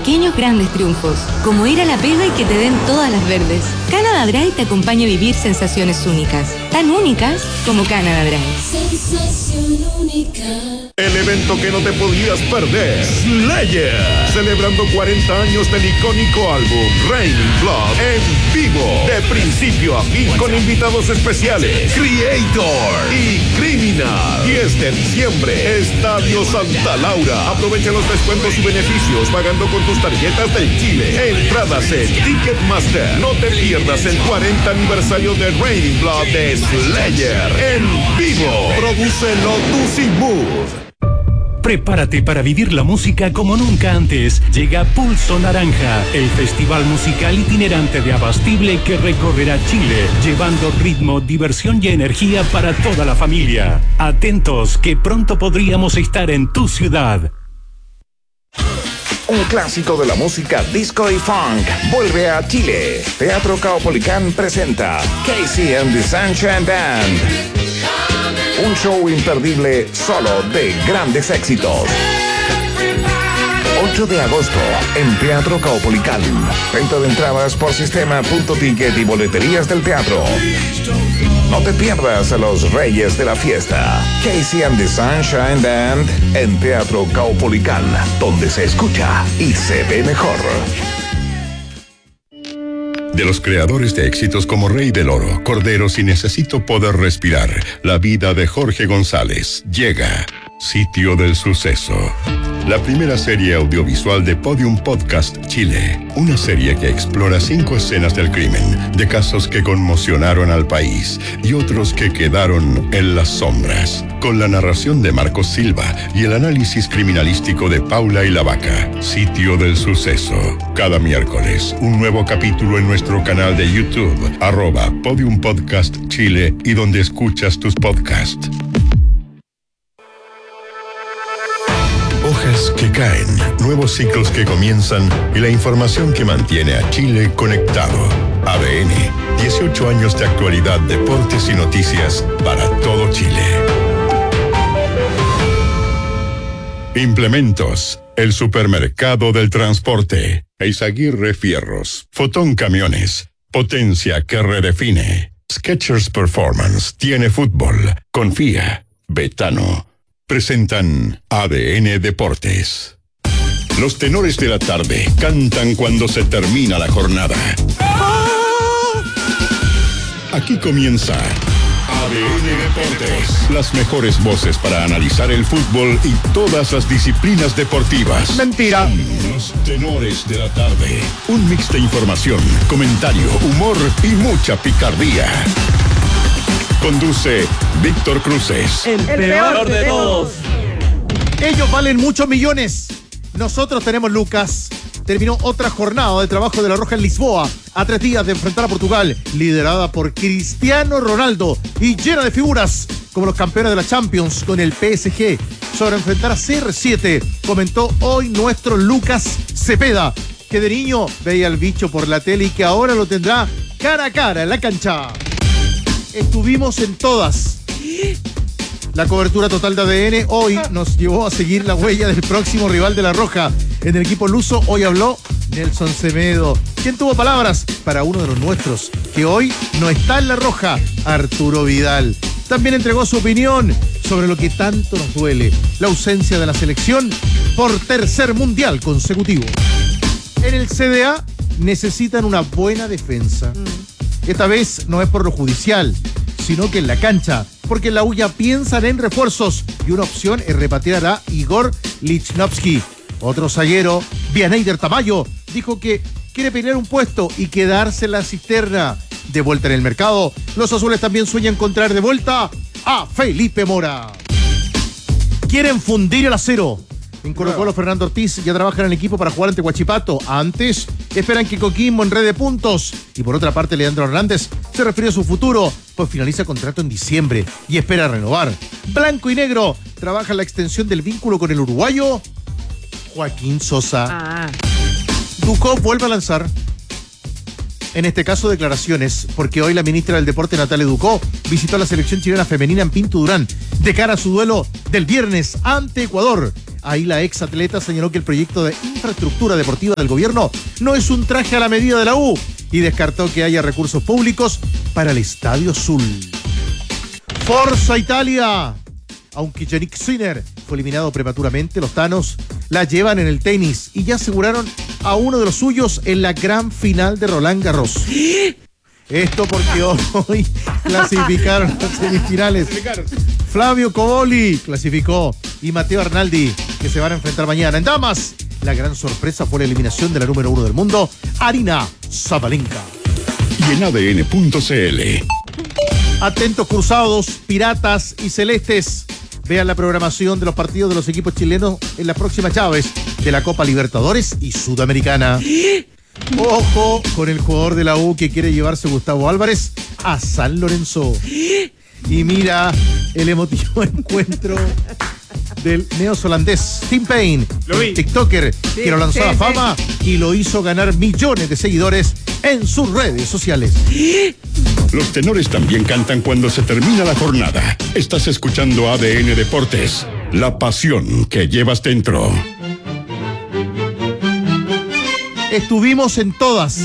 pequeños grandes triunfos, como ir a la pega y que te den todas las verdes. Canada Dry te acompaña a vivir sensaciones únicas, tan únicas como Canada Dry. Sensación única. El evento que no te podías perder, Slayer, celebrando 40 años del icónico álbum Raining Blood en vivo, de principio a fin, con invitados especiales, Creator y Criminal. 10 de diciembre, Estadio Santa Laura. Aprovecha los descuentos y beneficios pagando con tus tarjetas del Chile. Entradas en Ticketmaster. No te pierdas el 40 aniversario de Raining Blood de Slayer en vivo. Produce Lotus y Mood. Prepárate para vivir la música como nunca antes. Llega Pulso Naranja, el festival musical itinerante de Abastible que recorrerá Chile, llevando ritmo, diversión y energía para toda la familia. Atentos, que pronto podríamos estar en tu ciudad. Un clásico de la música disco y funk vuelve a Chile. Teatro Caupolicán presenta Casey and the Sunshine Band. Un show imperdible solo de grandes éxitos. 8 de agosto en Teatro Caupolicán. Venta de entradas por sistema.ticket y boleterías del teatro. No te pierdas a los reyes de la fiesta. Casey and the Sunshine Band en Teatro Caupolicán, donde se escucha y se ve mejor. De los creadores de éxitos como Rey del Oro, Corderos y Necesito Poder Respirar, la vida de Jorge González, llega Sitio del Suceso. La primera serie audiovisual de Podium Podcast Chile. Una serie que explora 5 escenas del crimen, de casos que conmocionaron al país y otros que quedaron en las sombras. Con la narración de Marcos Silva y el análisis criminalístico de Paula y la Vaca. Sitio del Suceso. Cada miércoles, un nuevo capítulo en nuestro canal de YouTube, @Podium Podcast Chile y donde escuchas tus podcasts. Hojas que caen, nuevos ciclos que comienzan y la información que mantiene a Chile conectado. ADN, 18 años de actualidad, deportes y noticias para todo Chile. Implementos, el supermercado del transporte. Eizaguirre Fierros, Fotón Camiones, potencia que redefine. Skechers Performance, tiene fútbol, confía, Betano. Presentan ADN Deportes. Los tenores de la tarde cantan cuando se termina la jornada. Aquí comienza ADN Deportes. Las mejores voces para analizar el fútbol y todas las disciplinas deportivas. Mentira. Son los tenores de la tarde. Un mix de información, comentario, humor y mucha picardía. Conduce Víctor Cruces. El peor de todos. Ellos valen muchos millones. Nosotros tenemos lucas. Terminó otra jornada de trabajo de la Roja en Lisboa, a 3 días de enfrentar a Portugal, liderada por Cristiano Ronaldo y llena de figuras como los campeones de la Champions con el PSG. Sobre enfrentar a CR7, comentó hoy nuestro Lucas Cepeda, que de niño veía al bicho por la tele y que ahora lo tendrá cara a cara en la cancha. Estuvimos en todas. La cobertura total de ADN hoy nos llevó a seguir la huella del próximo rival de la Roja. En el equipo luso hoy habló Nelson Semedo, quien tuvo palabras para uno de los nuestros, que hoy no está en la Roja, Arturo Vidal. También entregó su opinión sobre lo que tanto nos duele, la ausencia de la selección por tercer mundial consecutivo. En el CDA necesitan una buena defensa. Esta vez no es por lo judicial, sino que en la cancha, porque en la U ya piensan en refuerzos y una opción es repatriar a Igor Lichnowsky. Otro zaguero, Vianeyder Tamayo, dijo que quiere pelear un puesto y quedarse en la cisterna. De vuelta en el mercado, los azules también sueñan con traer de vuelta a Felipe Mora. Quieren fundir el acero. En Colo-Colo, Fernando Ortiz ya trabaja en el equipo para jugar ante Huachipato. Antes, esperan que Coquimbo enrede puntos. Y por otra parte, Leandro Hernández se refiere a su futuro, pues finaliza contrato en diciembre y espera renovar. Blanco y negro trabaja en la extensión del vínculo con el uruguayo Joaquín Sosa. Ducó vuelve a lanzar. En este caso, declaraciones, porque hoy la ministra del Deporte, Natalia Ducó, visitó a la selección chilena femenina en Pinto Durán, de cara a su duelo del viernes ante Ecuador. Ahí la ex atleta señaló que el proyecto de infraestructura deportiva del gobierno no es un traje a la medida de la U y descartó que haya recursos públicos para el Estadio Azul. ¡Forza Italia! Aunque Yannick Sinner fue eliminado prematuramente, los tanos la llevan en el tenis y ya aseguraron a uno de los suyos en la gran final de Roland Garros. Esto porque hoy clasificaron a las semifinales. Flavio Coboli clasificó y Matteo Arnaldi, que se van a enfrentar mañana. En damas, la gran sorpresa fue la eliminación de la número 1 del mundo, Aryna Sabalenka. Y en ADN.cl. Atentos cruzados, piratas y celestes. Vean la programación de los partidos de los equipos chilenos en las próximas llaves de la Copa Libertadores y Sudamericana. Ojo con el jugador de la U que quiere llevarse Gustavo Álvarez a San Lorenzo. Y mira el emotivo encuentro del neozelandés Tim Payne, TikToker, que lo lanzó a fama y lo hizo ganar millones de seguidores en sus redes sociales. Los tenores también cantan cuando se termina la jornada. Estás escuchando ADN Deportes, la pasión que llevas dentro. Estuvimos en todas.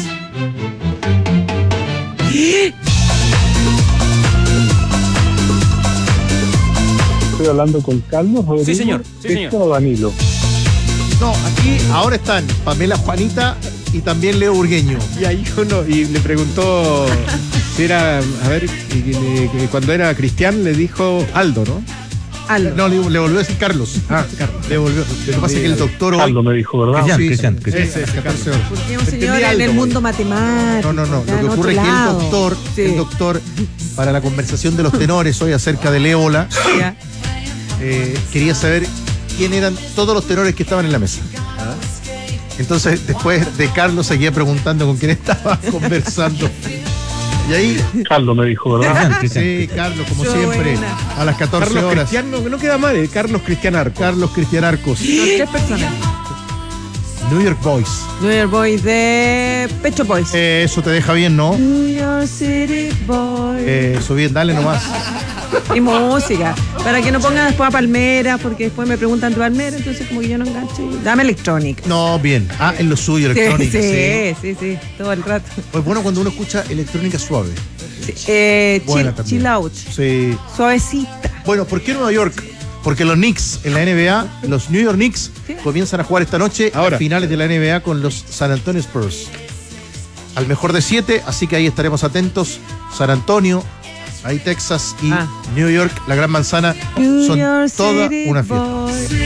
Estoy hablando con Carlos, Rodrigo, sí, señor. o Danilo. No, aquí ahora están Pamela, Juanita y también Leo Burgueño. Y ahí uno y le preguntó si era, a ver, cuando era Cristian le dijo Aldo, ¿no? Aldo. No, le volvió a decir Carlos. Carlos. Le volvió. Lo que pasa es que el doctor hoy... Aldo me dijo, ¿verdad? Cristian. Porque un señor en el mundo matemático. No. Lo que ocurre es que el doctor, para la conversación de los tenores hoy acerca del ébola, quería saber quién eran todos los tenores que estaban en la mesa. Entonces, después de Carlos, seguía preguntando con quién estaba conversando. Y ahí... Carlos me dijo, ¿verdad? Sí, Carlos, como siempre, a las 14 Carlos horas. Cristian, no queda mal, Carlos Cristian Arcos. Carlos Cristian Arcos. Son 3 personas. New York Boys. New York Boys de Pecho Boys. Eso te deja bien, ¿no? New York City Boys. Eso bien, dale nomás. Y música. Para que no pongan después a Palmera, porque después me preguntan de Palmera, entonces como que yo no engancho. Dame electrónica. No, bien. En lo suyo, electrónica. Sí, todo el rato. Pues bueno cuando uno escucha electrónica suave. Sí. Chill out. Sí. Suavecita. Bueno, ¿por qué Nueva York? Porque los Knicks en la NBA, los New York Knicks, comienzan a jugar esta noche a finales de la NBA con los San Antonio Spurs. Al mejor de 7, así que ahí estaremos atentos. San Antonio, ahí Texas y New York, la Gran Manzana, son toda una fiesta.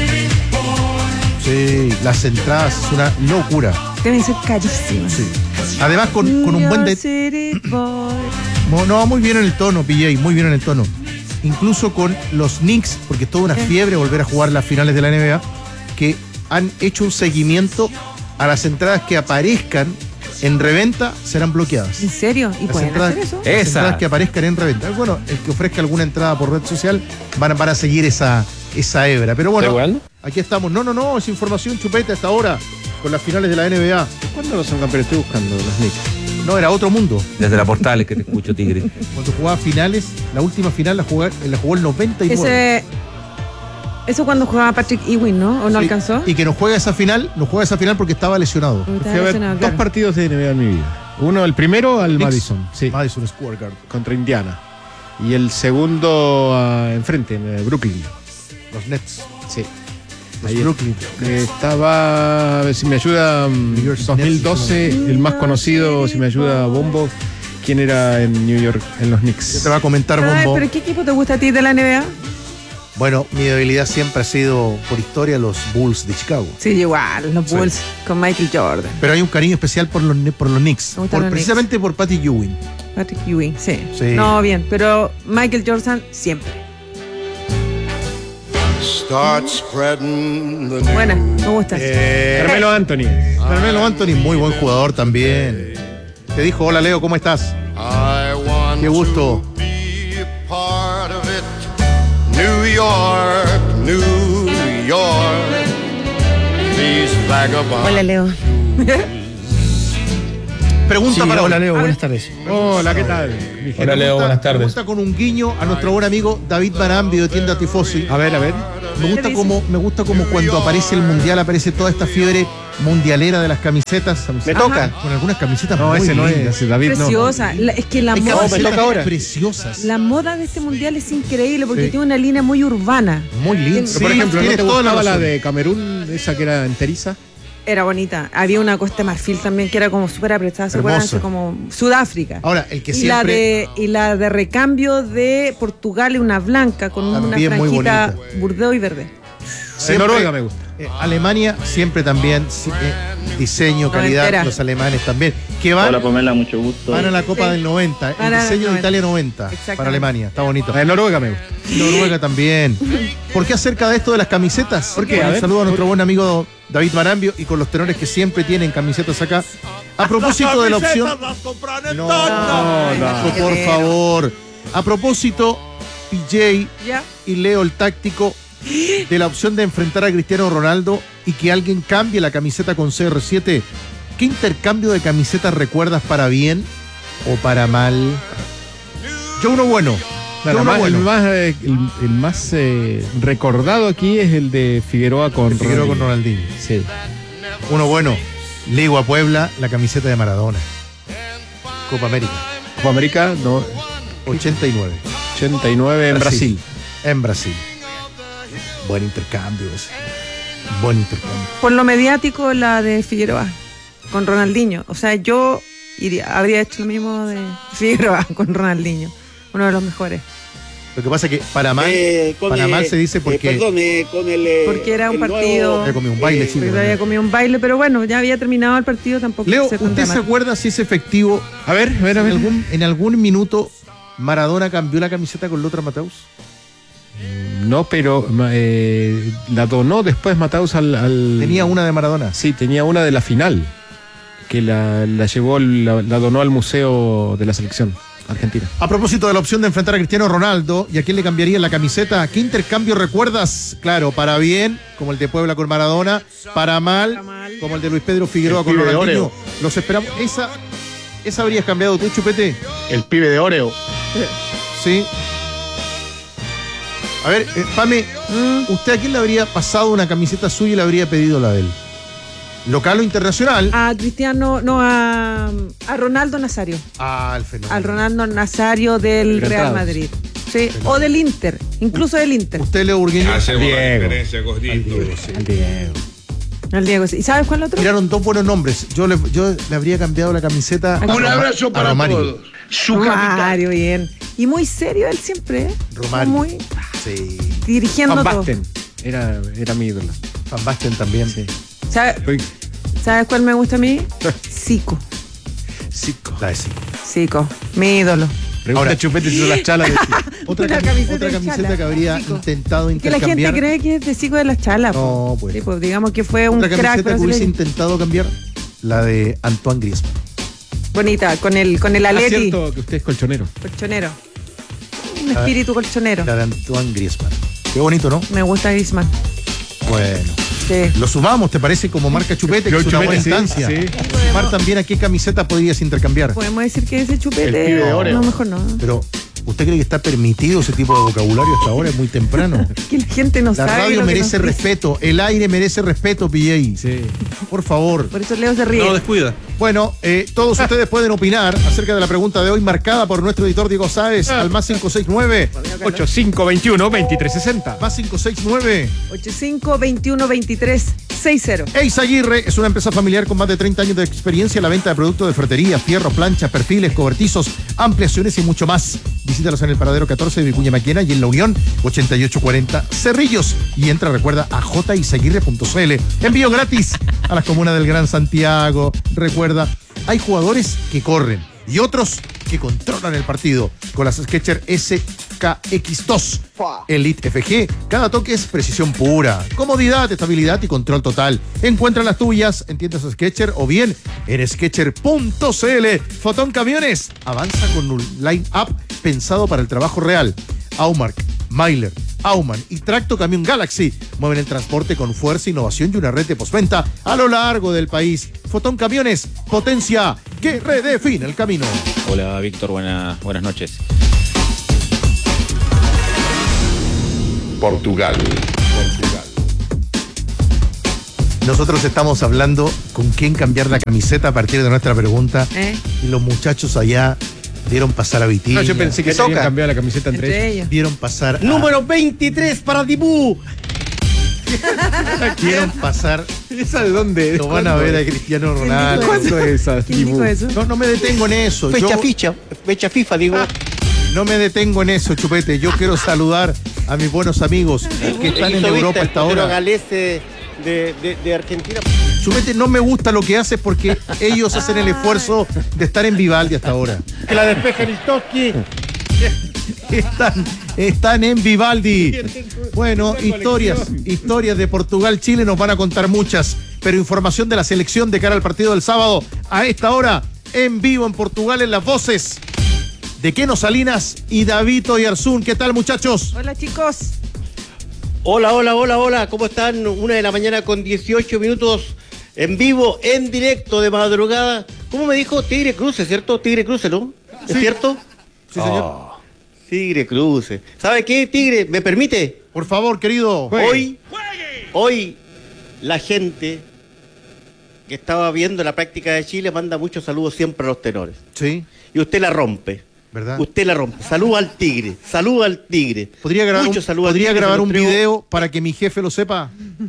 Sí, las entradas es una locura. Deben ser carísimas. Sí. Además con un buen no, muy bien en el tono, PJ, muy bien en el tono. Incluso con los Knicks, porque es toda una fiebre volver a jugar las finales de la NBA, que han hecho un seguimiento a las entradas que aparezcan en reventa serán bloqueadas. ¿En serio? ¿Y pueden hacer eso? Las entradas que aparezcan en reventa. Bueno, el que ofrezca alguna entrada por red social van a seguir esa hebra. Pero bueno, aquí estamos. No, es información chupeta hasta ahora con las finales de la NBA. ¿Cuándo no son campeones? Estoy buscando los Knicks. No, era otro mundo. Desde la Portales que te escucho, Tigre. Cuando jugaba finales, la última final la jugó el 99. Eso cuando jugaba Patrick Ewing, ¿no? ¿O no alcanzó? Y que no juega esa final porque estaba lesionado. Fui a ver 2 partidos de NBA en mi vida. Uno, el primero al Madison. Sí. Madison Square Garden. Contra Indiana. Y el segundo enfrente, en Brooklyn. Los Nets. Sí. Ahí Brooklyn. Estaba, a ver si me ayuda, 2012, el más conocido, si me ayuda, Bombo. ¿Quién era en New York, en los Knicks? Ya te va a comentar Bombo. ¿Pero qué equipo te gusta a ti de la NBA? Bueno, mi debilidad siempre ha sido, por historia, los Bulls de Chicago. Sí, igual, los Bulls con Michael Jordan. Pero hay un cariño especial por los Knicks. Precisamente por Patrick Ewing. Patrick Ewing, sí. No, bien, pero Michael Jordan siempre. Buena, me gusta. Carmelo Anthony. Carmelo Anthony, muy buen jugador también. Te dijo, hola Leo, ¿cómo estás? Qué gusto. New York, these vagabonds. Hola, Leo. Pregunta para hola, Leo, buenas tardes. Hola, ¿qué tal? Hola, Leo, buenas tardes. Pregunta con un guiño a nuestro buen amigo David Barán, videotienda Tifosi. A ver. Me gusta como cuando aparece el mundial, aparece toda esta fiebre mundialera de las camisetas. Me toca. Con algunas camisetas No, muy ese no lindas. es, David, no. Preciosa. Es que la Hay moda, camisetas ahora. preciosas. la moda de este mundial es increíble porque Sí. tiene una línea muy urbana. Muy lindas. Pero, por ejemplo, ¿no tienes te toda la gustaba la razón. de Camerún, esa que era enteriza? Era bonita. Había una Costa de Marfil también que era como súper apretada, ¿se acuerdan? Hermosa. Así como Sudáfrica. Ahora, el que y siempre... la de recambio de Portugal, una blanca con una También muy franjita bonita. burdeo y verde. En Noruega me gusta. Alemania siempre también, diseño, calidad, Noventera. los alemanes también. Que van, Hola Pamela, mucho gusto. van a la Copa Sí. del 90. El Van a la diseño de 90. Italia 90 Exactamente. para Alemania. Está bonito. En Noruega me gusta. Noruega también. ¿Por qué acerca de esto de las camisetas? ¿Por qué? Bueno, A un ver. saludo a nuestro buen amigo David Marambio y con los tenores que siempre tienen camisetas acá. A propósito de la opción... No, por favor. A propósito, PJ ¿Ya? y Leo el táctico de la opción de enfrentar a Cristiano Ronaldo y que alguien cambie la camiseta con CR7. ¿Qué intercambio de camisetas recuerdas para bien o para mal? Yo uno bueno. Bueno, Yo uno el bueno. más recordado aquí es el de Figueroa con Figueroa con Ronaldinho. Sí. Uno bueno. Ligo a Puebla, la camiseta de Maradona. Copa América. Copa América, no, 89. 89 en Brasil. En Brasil. Buen intercambio ese. Buen intercambio. Por lo mediático, la de Figueroa con Ronaldinho. O sea, yo habría hecho lo mismo de Figueroa con Ronaldinho. Uno de los mejores. Lo que pasa es que para mal se dice porque Porque era un partido. había comido un baile, sí, Porque pero- había comido un baile, pero bueno, ya había terminado el partido, tampoco. Leo, se ¿usted se drama. acuerda si es efectivo? A ver. En algún minuto Maradona cambió la camiseta con Lothar Matthaus? No, pero la donó después Matthaus al... Tenía una de Maradona. Sí, tenía una de la final, que la llevó, la donó al Museo de la Selección Argentina. A propósito de la opción de enfrentar a Cristiano Ronaldo, ¿y a quién le cambiaría la camiseta? ¿Qué intercambio recuerdas? Claro, para bien, como el de Puebla con Maradona, para mal, como el de Luis Pedro Figueroa El con pibe de Ronaldinho. Oreo. Los esperamos. ¿Esa habrías cambiado tú, Chupete? El pibe de Oreo. Sí. A ver, Pame, ¿usted a quién le habría pasado una camiseta suya y le habría pedido la de él? ¿Local o internacional? A Cristiano, no, a Ronaldo Nazario. El fenómeno. Al Ronaldo Nazario del Real Encantados. Madrid. Sí, o del Inter, incluso del Inter. ¿Usted, Leo Burgueño? Diego. Al Diego. Al Diego, sí. ¿Y sabes cuál otro? Tiraron dos buenos nombres. Yo le habría cambiado la camiseta a Un abrazo para Romario. todos. Su Romario, bien. Y muy serio él siempre, ¿eh? Romario. Muy Sí. dirigiendo Van todo. Basten. Era mi ídolo. Van Basten también. Sí. ¿Sabes cuál me gusta a mí? Zico. La de Zico. Zico, mi ídolo. Pregunta Ahora- Chupete si son las chalas de Otra Una camiseta, camiseta de Chala. que habría Zico. intentado Que la gente intercambiar. cree que es de Zico de las Chalas. No, pues. Sí, pues digamos que fue un Otra crack camiseta que hubiese brasileño. intentado cambiar, la de Antoine Griezmann. Bonita, con el Ah, Atleti. cierto que usted es colchonero. Colchonero. Un espíritu colchonero. La de Antoine Griezmann. Qué bonito, ¿no? Me gusta Griezmann. Bueno. Sí. Lo sumamos, ¿te parece? Como marca Chupete, que es una Chupete, buena sí, instancia. sí. Sumar también a qué camiseta podrías intercambiar. Podemos decir que ese chupete. El pibe de Oreo. No, mejor no. Pero, ¿usted cree que está permitido ese tipo de vocabulario hasta ahora? Es muy temprano. Que la gente no La sabe. radio lo que merece nos dice. respeto, el aire merece respeto, PJ. Sí. Por favor. Por eso Leo se ríe. descuida. Bueno, todos ustedes pueden opinar acerca de la pregunta de hoy marcada por nuestro editor Diego Sáez al más 569. 8521-2360. Más 569. 85 21 23 60. Eis Aguirre es una empresa familiar con más de 30 años de experiencia en la venta de productos de ferretería, fierro, plancha, perfiles, cobertizos, ampliaciones y mucho más. Visítalos en el paradero 14 de Vicuña Maquena y en La Unión 8840 Cerrillos. Y entra, recuerda, a jisaguirre.cl. Envío gratis a las comunas del Gran Santiago. Recuerda, hay jugadores que corren y otros que controlan el partido. Con las Skechers SKX2 Elite FG, cada toque es precisión pura, comodidad, estabilidad y control total. Encuentra las tuyas en tiendas Skechers o bien en skechers.cl. Fotón Camiones avanza con un line-up pensado para el trabajo real. Aumark, Myler, Aumann y Tracto Camión Galaxy mueven el transporte con fuerza, innovación y una red de postventa a lo largo del país. Fotón Camiones, potencia que redefine el camino. Hola Víctor, buenas noches. Portugal, Nosotros estamos hablando con quién cambiar la camiseta a partir de nuestra pregunta. Y los muchachos allá vieron pasar a Vitinha. No, yo pensé que se habían cambiado la camiseta entre ellos. Vieron pasar Número 23 para Dibú. Vieron pasar. ¿Esa de dónde? Lo van a ver a Cristiano Ronaldo. ¿Cuándo es esa? ¿Quién dijo eso? No me detengo en eso. Fecha FIFA, digo. No me detengo en eso, Chupete. Yo quiero saludar a mis buenos amigos que están en Europa hasta ahora. Galés de Argentina. Chupete, no me gusta lo que haces porque ellos hacen el esfuerzo de estar en Vivaldi hasta ahora. Que la despeja Listoski. Están en Vivaldi. Bueno, historias de Portugal, Chile nos van a contar muchas, pero información de la selección de cara al partido del sábado a esta hora, en vivo en Portugal, en las voces de Keno Salinas y David Oyarzún. ¿Qué tal, muchachos? Hola, chicos. Hola, ¿cómo están? 1:00 con 18 minutos en vivo, en directo de madrugada. ¿Cómo me dijo? Tigre Cruce, ¿cierto? Tigre Cruce, ¿no? ¿Es cierto? Sí, señor. Tigre Cruce. ¿Sabe qué, Tigre? ¿Me permite? Por favor, querido. Hoy la gente que estaba viendo la práctica de Chile manda muchos saludos siempre a los tenores. Sí. Y usted la rompe. ¿Verdad? Usted la rompe. Saluda al Tigre. ¿Podría grabar un video para que mi jefe lo sepa?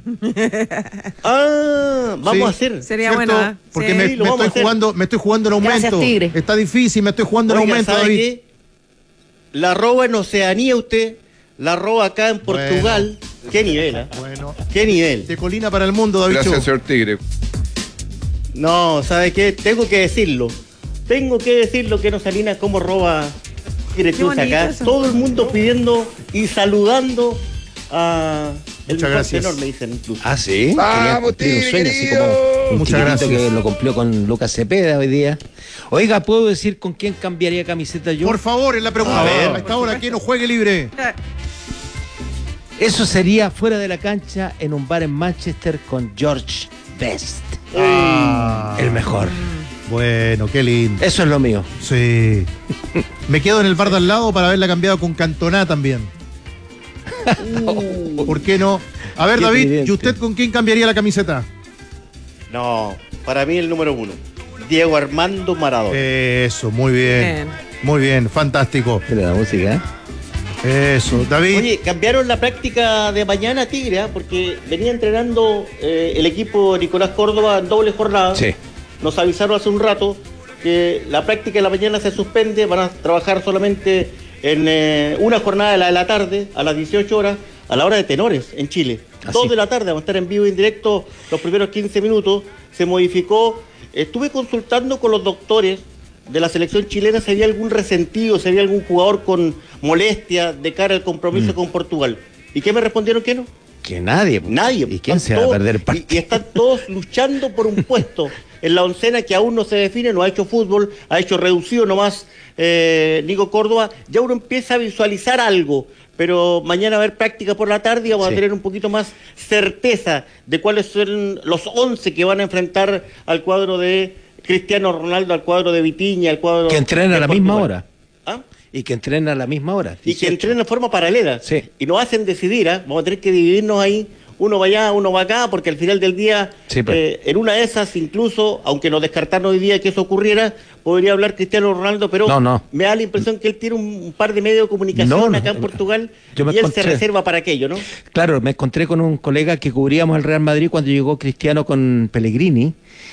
Vamos a hacer. Sería bueno. Porque me estoy jugando en aumento. Gracias, Tigre. Está difícil, me estoy jugando en aumento, ¿sabe David. qué? La roba en Oceanía usted, la roba acá en Portugal. Bueno. ¿Qué nivel, eh? Bueno. ¿Qué nivel? De colina para el mundo, David. Gracias, señor Tigre. No, ¿sabe qué? Tengo que decirlo que no Salinas cómo roba Tigre Cruz acá. Eso. Todo el mundo pidiendo y saludando a el mejor tenor, me dicen incluso. Ah, sí. Vamos, Tigre, un sueño, así como un muchas gracias. Que lo cumplió con Lucas Cepeda hoy día. Oiga, ¿puedo decir con quién cambiaría camiseta yo? Por favor, en la pregunta. A esta hora, ¿quién no juegue libre? Eso sería fuera de la cancha en un bar en Manchester con George Best. El mejor. Bueno, qué lindo. Eso es lo mío. Sí. Me quedo en el bar de al lado para haberla cambiado con Cantona también. ¿Por qué no? A ver, David, evidente. ¿Y usted con quién cambiaría la camiseta? No, para mí el número 1. Diego Armando Maradona. Eso, muy bien. Muy bien, fantástico. La música, Eso, David. Oye, cambiaron la práctica de mañana, Tigre, porque venía entrenando el equipo Nicolás Córdoba en doble jornada. Sí. Nos avisaron hace un rato que la práctica de la mañana se suspende, van a trabajar solamente en una jornada de la tarde, a las 18 horas, a la hora de tenores en Chile. 2 de la tarde, vamos a estar en vivo y en directo los primeros 15 minutos. Se modificó. Estuve consultando con los doctores de la selección chilena si había algún resentido, si había algún jugador con molestia de cara al compromiso con Portugal. ¿Y qué me respondieron que no? Que nadie. Nadie. ¿Y quién se va a perder el partido? Y están todos luchando por un puesto en la oncena que aún no se define, no ha hecho fútbol, ha hecho reducido nomás Nico Córdoba. Ya uno empieza a visualizar algo, pero mañana va a haber práctica por la tarde y vamos a tener un poquito más certeza de cuáles son los 11 que van a enfrentar al cuadro de Cristiano Ronaldo, al cuadro de Vitinha, al cuadro que entrena a la misma hora. ¿Ah? Y que entrena a la misma hora. 18. Y que entrena de forma paralela. Sí. Y nos hacen decidir, vamos a tener que dividirnos ahí. Uno va allá, uno va acá, porque al final del día, en una de esas, incluso, aunque nos descartaron hoy día que eso ocurriera, podría hablar Cristiano Ronaldo, pero me da la impresión que él tiene un par de medios de comunicación acá en Portugal y él se reserva para aquello, ¿no? Claro, me encontré con un colega que cubríamos el Real Madrid cuando llegó Cristiano con Pellegrini.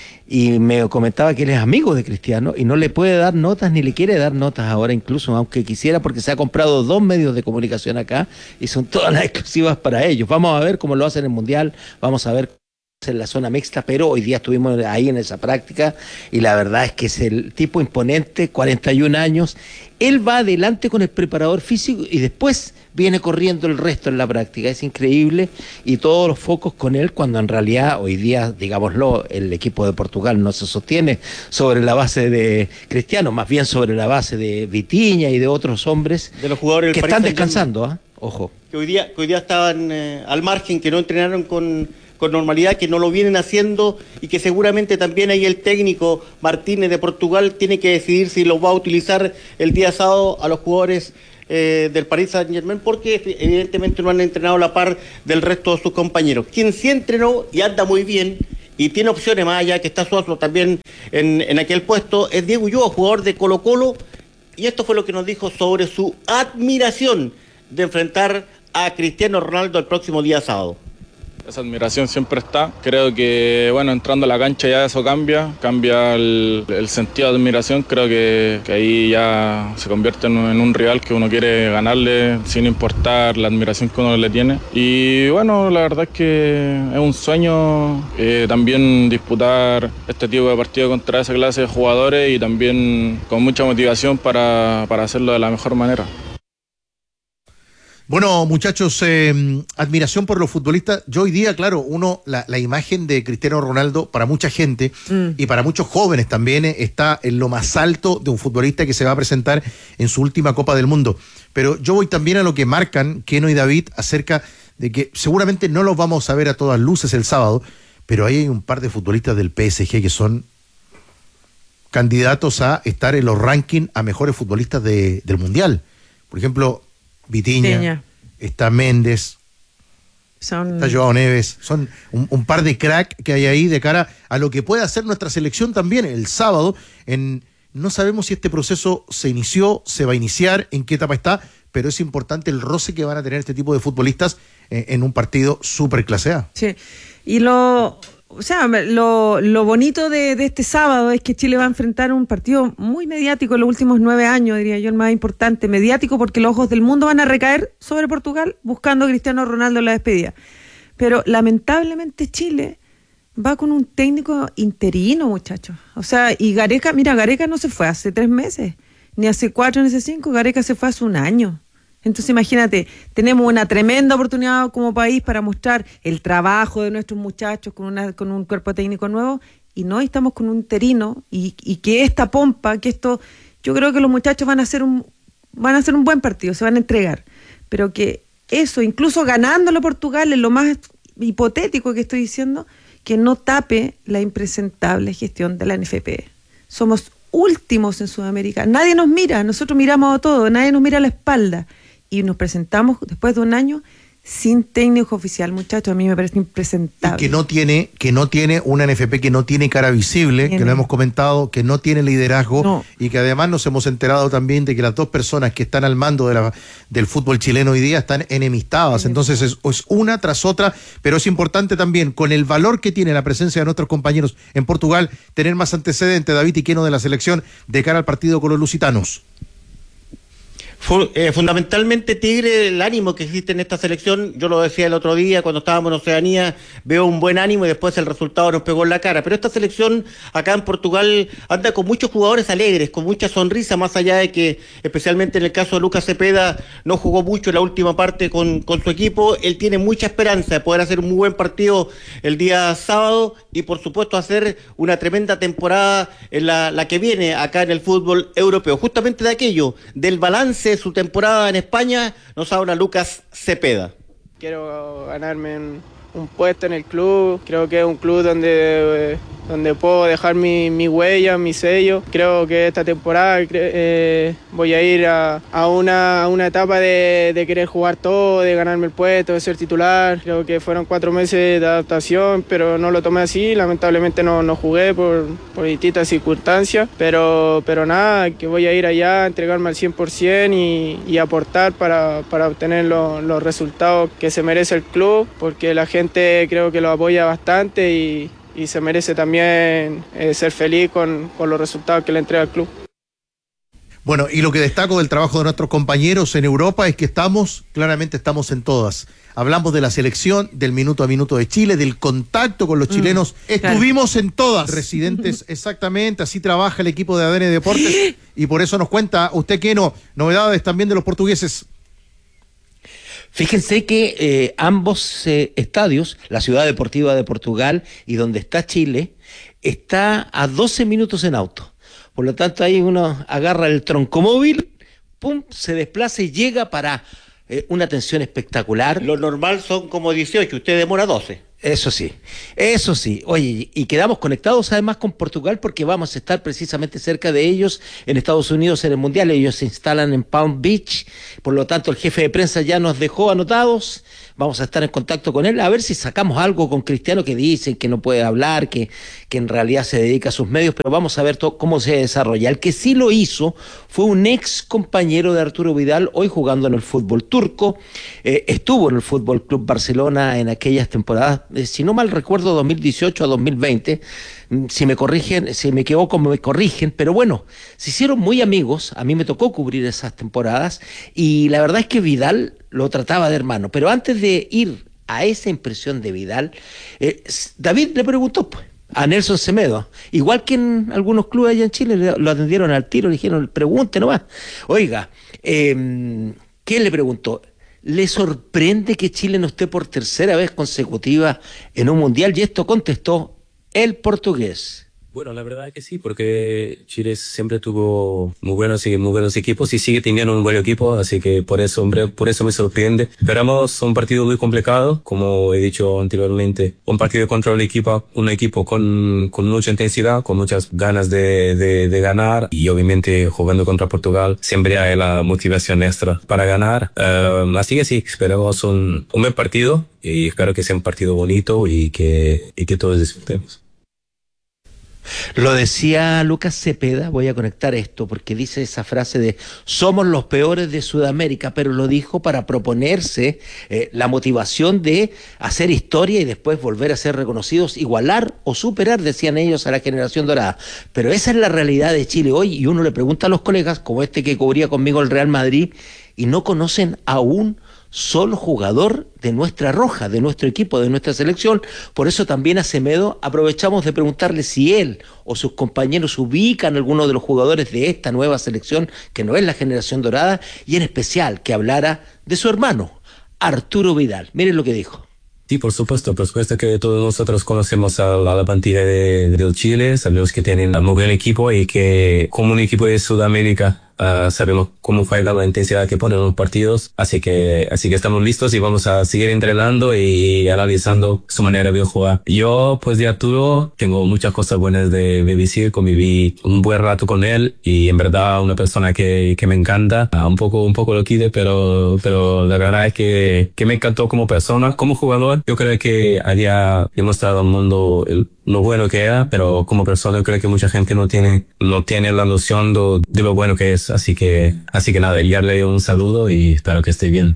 Y me comentaba que él es amigo de Cristiano y no le puede dar notas ni le quiere dar notas ahora, incluso aunque quisiera, porque se ha comprado 2 medios de comunicación acá y son todas las exclusivas para ellos. Vamos a ver cómo lo hacen en el Mundial, vamos a ver en la zona mixta, pero hoy día estuvimos ahí en esa práctica y la verdad es que es el tipo imponente, 41 años. Él va adelante con el preparador físico y después viene corriendo el resto en la práctica. Es increíble y todos los focos con él cuando en realidad hoy día, digámoslo, el equipo de Portugal no se sostiene sobre la base de Cristiano, más bien sobre la base de Vitinha y de otros hombres de los jugadores que están descansando, ojo. Que hoy día estaban al margen, que no entrenaron con normalidad, que no lo vienen haciendo y que seguramente también ahí el técnico Martínez de Portugal tiene que decidir si los va a utilizar el día sábado a los jugadores del Paris Saint-Germain, porque evidentemente no han entrenado a la par del resto de sus compañeros. Quien sí entrenó y anda muy bien y tiene opciones más allá, que está Suazo también en aquel puesto, es Diego Ulloa, jugador de Colo-Colo, y esto fue lo que nos dijo sobre su admiración de enfrentar a Cristiano Ronaldo el próximo día sábado. Esa admiración siempre está. Creo que, bueno, entrando a la cancha ya eso cambia el sentido de admiración. Creo que ahí ya se convierte en un rival que uno quiere ganarle sin importar la admiración que uno le tiene. Y bueno, la verdad es que es un sueño también disputar este tipo de partido contra esa clase de jugadores y también con mucha motivación para hacerlo de la mejor manera. Bueno, muchachos, admiración por los futbolistas. Yo hoy día, claro, la imagen de Cristiano Ronaldo para mucha gente y para muchos jóvenes también está en lo más alto de un futbolista que se va a presentar en su última Copa del Mundo. Pero yo voy también a lo que marcan Keno y David acerca de que seguramente no los vamos a ver a todas luces el sábado, pero ahí hay un par de futbolistas del PSG que son candidatos a estar en los rankings a mejores futbolistas del Mundial. Por ejemplo, Vitinha, está Méndez, está Joao Neves, son un par de crack que hay ahí de cara a lo que puede hacer nuestra selección también el sábado. No sabemos si este proceso se inició, se va a iniciar, en qué etapa está, pero es importante el roce que van a tener este tipo de futbolistas en un partido súper clase A. Sí, y lo bonito de este sábado es que Chile va a enfrentar un partido muy mediático en los últimos 9 años, diría yo, el más importante, mediático, porque los ojos del mundo van a recaer sobre Portugal buscando a Cristiano Ronaldo en la despedida. Pero lamentablemente Chile va con un técnico interino, muchachos. O sea, y Gareca no se fue hace 3 meses, ni hace 4, ni hace 5, Gareca se fue hace 1 año. Entonces imagínate, tenemos una tremenda oportunidad como país para mostrar el trabajo de nuestros muchachos con un cuerpo técnico nuevo, y no estamos con un interino, y que esta pompa, que esto, yo creo que los muchachos van a hacer un buen partido, se van a entregar, pero que eso, incluso ganándolo Portugal, es lo más hipotético que estoy diciendo, que no tape la impresentable gestión de la NFP. Somos últimos en Sudamérica, nadie nos mira, nosotros miramos a todo, nadie nos mira a la espalda. Y nos presentamos después de 1 año sin técnico oficial, muchachos. A mí me parece impresentable. Y que no tiene una NFP que no tiene cara visible, que lo hemos comentado, que no tiene liderazgo, y que además nos hemos enterado también de que las 2 personas que están al mando del fútbol chileno hoy día están enemistadas. Entonces es una tras otra, pero es importante también, con el valor que tiene la presencia de nuestros compañeros en Portugal, tener más antecedentes, David y Keno, de la selección de cara al partido con los lusitanos. Fundamentalmente, Tigre, el ánimo que existe en esta selección, yo lo decía el otro día cuando estábamos en Oceanía, veo un buen ánimo y después el resultado nos pegó en la cara, pero esta selección acá en Portugal anda con muchos jugadores alegres, con mucha sonrisa, más allá de que, especialmente en el caso de Lucas Cepeda, no jugó mucho en la última parte con su equipo. Él tiene mucha esperanza de poder hacer un muy buen partido el día sábado y por supuesto hacer una tremenda temporada en la que viene acá en el fútbol europeo. Justamente de aquello, del balance de su temporada en España, nos habla Lucas Cepeda. Quiero ganarme un puesto en el club. Creo que es un club donde puedo dejar mi huella, mi sello. Creo que esta temporada voy a ir a una etapa de querer jugar todo, de ganarme el puesto, de ser titular. Creo que fueron 4 meses de adaptación, pero no lo tomé así. Lamentablemente no jugué por distintas circunstancias, pero nada, que voy a ir allá, a entregarme al 100% y aportar para obtener los resultados que se merece el club, porque la gente creo que lo apoya bastante y se merece también ser feliz con los resultados que le entrega el club. Bueno, y lo que destaco del trabajo de nuestros compañeros en Europa es que claramente estamos en todas. Hablamos de la selección, del minuto a minuto de Chile, del contacto con los chilenos. Estuvimos en todas. Residentes, exactamente, así trabaja el equipo de ADN Deportes. Y por eso nos cuenta usted, Keno, novedades también de los portugueses. Fíjense que ambos estadios, la Ciudad Deportiva de Portugal y donde está Chile, está a 12 minutos en auto. Por lo tanto, ahí uno agarra el troncomóvil, pum, se desplaza y llega para una atención espectacular. Lo normal son como 18, usted demora 12. Eso sí. Oye, y quedamos conectados además con Portugal porque vamos a estar precisamente cerca de ellos en Estados Unidos en el Mundial. Ellos se instalan en Palm Beach, por lo tanto el jefe de prensa ya nos dejó anotados. Vamos a estar en contacto con él, a ver si sacamos algo con Cristiano, que dicen que no puede hablar, que en realidad se dedica a sus medios, pero vamos a ver cómo se desarrolla. El que sí lo hizo fue un ex compañero de Arturo Vidal, hoy jugando en el fútbol turco, estuvo en el Fútbol Club Barcelona en aquellas temporadas, si no mal recuerdo, 2018 a 2020, si me equivoco me corrigen, pero bueno, se hicieron muy amigos, a mí me tocó cubrir esas temporadas, y la verdad es que Vidal lo trataba de hermano. Pero antes de ir a esa impresión de Vidal, David le preguntó a Nelson Semedo, igual que en algunos clubes allá en Chile, lo atendieron al tiro, le dijeron, pregunte nomás. Oiga, ¿qué le preguntó? ¿Le sorprende que Chile no esté por tercera vez consecutiva en un mundial? Y esto contestó el portugués. Bueno, la verdad es que sí, porque Chile siempre tuvo muy buenos equipos y sigue teniendo un buen equipo, así que por eso me sorprende. Esperamos un partido muy complicado, como he dicho anteriormente, un partido contra un equipo con mucha intensidad, con muchas ganas de ganar, y obviamente jugando contra Portugal siempre hay la motivación extra para ganar. Así que sí, esperamos un buen partido y espero que sea un partido bonito y que todos disfrutemos. Lo decía Lucas Cepeda, voy a conectar esto porque dice esa frase de somos los peores de Sudamérica, pero lo dijo para proponerse la motivación de hacer historia y después volver a ser reconocidos, igualar o superar, decían ellos, a la generación dorada. Pero esa es la realidad de Chile hoy, y uno le pregunta a los colegas, como este que cubría conmigo el Real Madrid, y no conocen a un solo jugador de nuestra roja, de nuestro equipo, de nuestra selección. Por eso también a Semedo aprovechamos de preguntarle si él o sus compañeros ubican a algunos de los jugadores de esta nueva selección, que no es la generación dorada, y en especial que hablara de su hermano, Arturo Vidal. Miren lo que dijo. Sí, por supuesto que todos nosotros conocemos a la plantilla de Chile, sabemos que tienen un muy buen equipo y que como un equipo de Sudamérica sabemos cómo fue la intensidad que ponen los partidos, así que estamos listos y vamos a seguir entrenando y analizando su manera de jugar. Yo, pues de Arturo, tengo muchas cosas buenas de decir, conviví un buen rato con él y en verdad una persona que me encanta, un poco loquide, pero la verdad es que me encantó como persona, como jugador. Yo creo que había demostrado al mundo lo bueno que era, pero como persona yo creo que mucha gente no tiene la noción de lo bueno que es, así que nada, enviarle un saludo y espero que esté bien.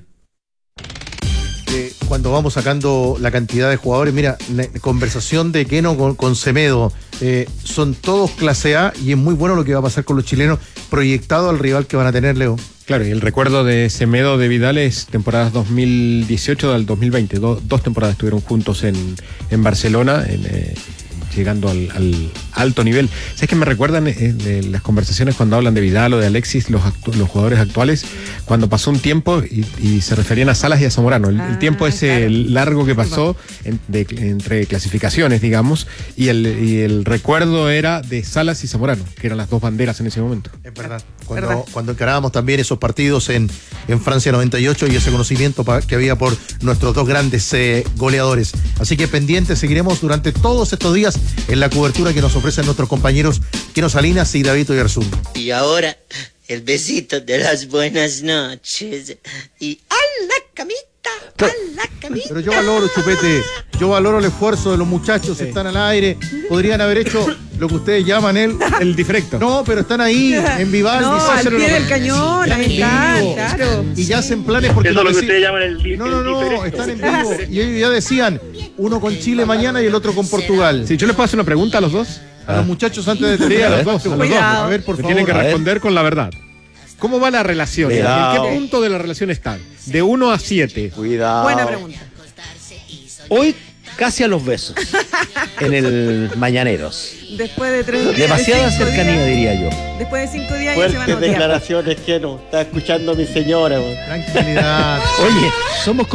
Cuando vamos sacando la cantidad de jugadores, mira, conversación de Keno con Semedo, son todos clase A y es muy bueno lo que va a pasar con los chilenos, proyectado al rival que van a tener, Leo. Claro, y el recuerdo de Semedo de Vidal es temporadas 2018 al 2020, dos temporadas estuvieron juntos en Barcelona, llegando al alto nivel. ¿Sabes qué me recuerdan de las conversaciones cuando hablan de Vidal o de Alexis, los jugadores actuales, cuando pasó un tiempo y se referían a Salas y a Zamorano? El tiempo ese largo que pasó entre clasificaciones, digamos, y el recuerdo era de Salas y Zamorano, que eran las dos banderas en ese momento. Es verdad. Cuando encarábamos también esos partidos en Francia 98 y ese conocimiento que había por nuestros dos grandes goleadores. Así que pendientes, seguiremos durante todos estos días en la cobertura que nos ofrecen nuestros compañeros Keno Salinas y David Oyarzún. Y ahora, el besito de las buenas noches. Y ¡a la camita! ¡A la camita! Pero yo valoro, Chupete, yo valoro el esfuerzo de los muchachos, están al aire, podrían haber hecho lo que ustedes llaman el diferecto. No, pero están ahí, en Vivaldi. No, al pie del cañón, claro. Y ya hacen planes porque... Eso es lo que ustedes llaman el diferecto. No, están en vivo. Y ellos ya decían, uno con Chile mañana y el otro con Portugal. Sí, yo les puedo hacer una pregunta a los dos. A los muchachos antes de terminar. A los dos. A ver, por favor. Tienen que responder con la verdad. ¿Cómo va la relación? Cuidado. ¿En qué punto de la relación están? De 1 a 7. Cuidado. Buena pregunta. Hoy casi a los besos en el Mañaneros. Después de 3 días. Demasiada cercanía, diría yo. Después de 5 días ya se van a Fuertes odiar. declaraciones, que no. Está escuchando a mi señora. Man. Tranquilidad. Oye, somos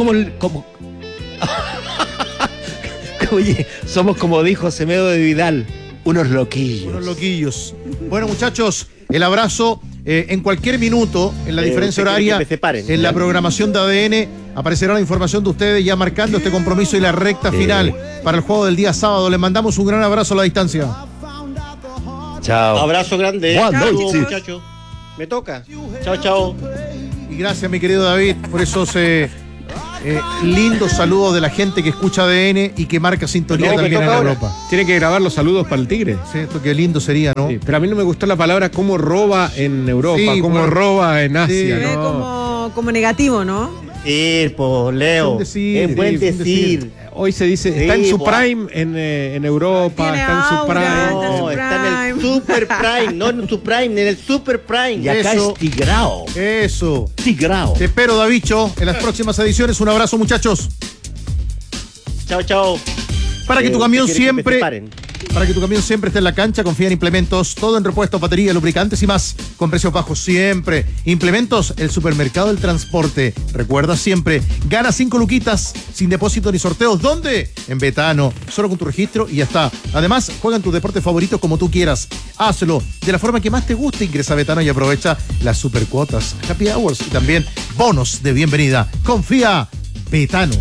Oye, somos como dijo Semedo de Vidal, unos loquillos. Bueno, muchachos, el abrazo en cualquier minuto, en la diferencia horaria, en la programación de ADN. aparecerá la información de ustedes ya marcando este compromiso y la recta final para el juego del día sábado. Les mandamos un gran abrazo a la distancia. Chao. Abrazo grande. Buenas noches, muchachos. Me toca. Chao, chao. Y gracias, mi querido David, por esos lindos saludos de la gente que escucha ADN y que marca sintonía también en Europa. Tiene que grabar los saludos para el Tigre. Sí, esto qué lindo sería, ¿no? Sí, pero a mí no me gustó la palabra cómo roba en Europa, Sí, cómo bueno. roba en Asia. Se ve como negativo, ¿no? Leo. Es buen decir. Hoy se dice, Sí, está en su po. prime en Europa, Tiene está en su aura, prime. No, está en el super prime, no en su prime, en el super prime. Y acá Eso. es tigrao. Eso. Tigrao. Te espero, Davicho, en las próximas ediciones. Un abrazo, muchachos. Chao, chao. Para que tu camión ¿usted quiere que me siempre... separen? Para que tu camión siempre esté en la cancha, confía en Implementos, todo en repuestos, baterías, lubricantes y más, con precios bajos siempre. Implementos, el supermercado del transporte. Recuerda siempre, gana 5 luquitas, sin depósito ni sorteos. ¿Dónde? En Betano, solo con tu registro y ya está. Además, juega en tus deportes favoritos como tú quieras. Hazlo de la forma que más te guste. Ingresa a Betano y aprovecha las supercuotas, happy hours y también bonos de bienvenida. Confía, Betano.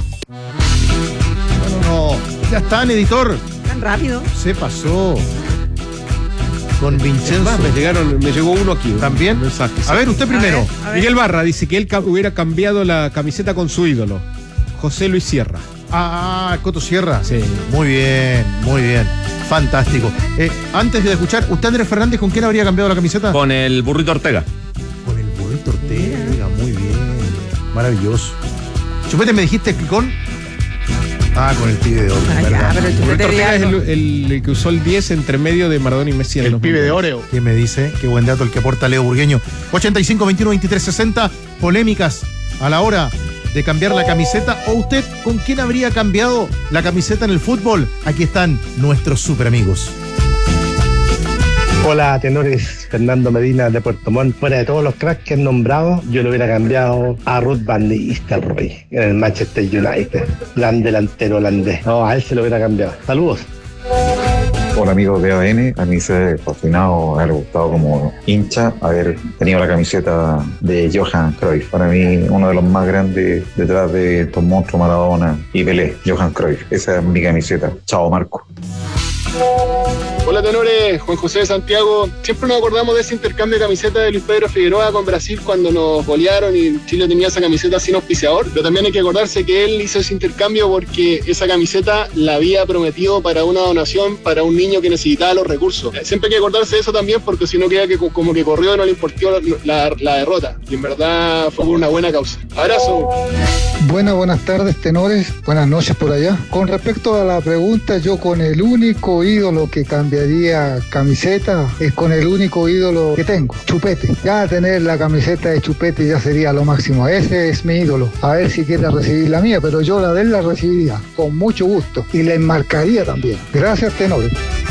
No, ya están, editor. Tan rápido. Se pasó. Con Vincenzo. Me llegó uno aquí. ¿También? Mensaje. A ver, usted primero. A ver. Miguel Barra dice que él hubiera cambiado la camiseta con su ídolo, José Luis Sierra. Coto Sierra. Sí. Muy bien, muy bien. Fantástico. Antes de escuchar, ¿usted, Andrés Fernández, con quién habría cambiado la camiseta? Con el Burrito Ortega. Con el Burrito Ortega. Muy bien. Maravilloso. Chupete, me dijiste que con... con el pibe de oro. Ah, ya, ¿verdad? pero el Roberto Chupete Ortega es Rialto. el que usó el 10 entre medio de Maradona y Messi. En El los pibe de mundiales. Oreo. ¿Quién me dice? Qué buen dato el que aporta Leo Burgueño. 85, 21, 23, 60. Polémicas a la hora de cambiar la camiseta. ¿O usted con quién habría cambiado la camiseta en el fútbol? Aquí están nuestros super amigos. Hola, tenores. Fernando Medina de Puerto Montt. Fuera de todos los cracks que han nombrado, yo lo hubiera cambiado a Ruth Van Nistelrooy en el Manchester United. Gran delantero holandés. No, a él se lo hubiera cambiado. Saludos. Hola amigos de ADN, a mí se ha fascinado, me ha gustado como hincha haber tenido la camiseta de Johan Cruyff. Para mí uno de los más grandes detrás de estos monstruos Maradona y Pelé, Johan Cruyff. Esa es mi camiseta. Chao Marco. Hola tenores, Juan José de Santiago. Siempre nos acordamos de ese intercambio de camiseta de Luis Pedro Figueroa con Brasil cuando nos golearon y Chile tenía esa camiseta sin auspiciador. Pero también hay que acordarse que él hizo ese intercambio porque esa camiseta la había prometido para una donación para un niño que necesitaba los recursos. Siempre hay que acordarse de eso también porque si no queda que como que corrió y no le importó la derrota. Y en verdad fue por una buena causa. Abrazo. Buenas tardes, tenores. Buenas noches por allá. Con respecto a la pregunta, yo con el único ídolo que cambiaría camiseta es con el único ídolo que tengo, Chupete. Ya tener la camiseta de Chupete ya sería lo máximo. Ese es mi ídolo. A ver si quiere recibir la mía, pero yo la de él la recibiría con mucho gusto y la enmarcaría también. Gracias, tenores.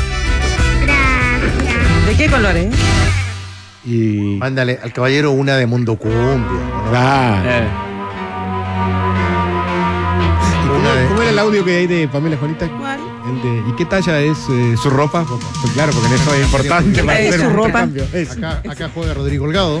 ¿De qué colores? Y mándale al caballero una de Mundo Cumbia. ¿No? ¿Cómo era el audio que hay de Pamela Juanita? ¿Cuál? El de, ¿y qué talla es su ropa? Pues claro, porque en eso es importante para hacer su un ropa. intercambio. Acá juega Rodrigo Holgado.